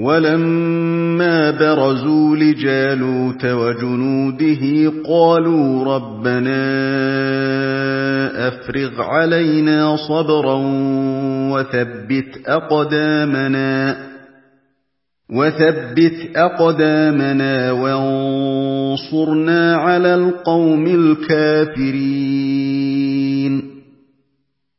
وَلَمَّا بَرَزُوا لِجَالُوتَ وَجُنُودِهِ قَالُوا رَبَّنَا أَفْرِغْ عَلَيْنَا صَبْرًا وَثَبِّتْ أَقْدَامَنَا وَانصُرْنَا عَلَى الْقَوْمِ الْكَافِرِينَ